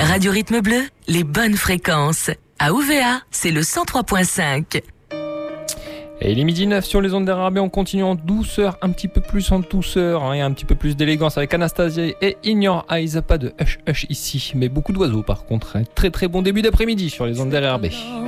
Radio Rythme Bleu, les bonnes fréquences. À OVA, c'est le 103.5. Et il est 12h09 sur les ondes d'RRB, on continue en douceur, un petit peu plus en douceur, et un petit peu plus d'élégance avec Anastasia et In Your Eyes. Pas de hush hush ici, mais beaucoup d'oiseaux par contre. Un très très bon début d'après-midi sur les ondes d'RRB.